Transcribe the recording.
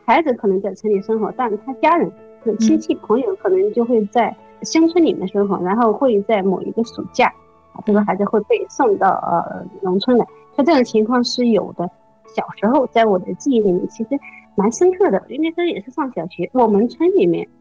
孩子可能在城里生活，但他家人亲戚朋友可能就会在乡村里面生活，然后会在某一个暑假这个孩子会被送到农村来，所以这种情况是有的。小时候在我的记忆里面其实蛮深刻的，因为这也是上小学，我们村里面